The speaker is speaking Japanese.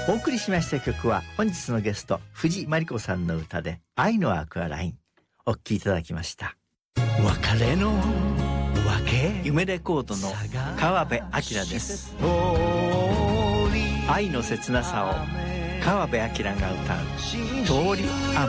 お送りしました曲は本日のゲスト藤真理子さんの歌で愛のアクアラインお聴きいただきました。別れの訳、夢レコードの川辺明です。愛の切なさを川辺明が歌う通り雨。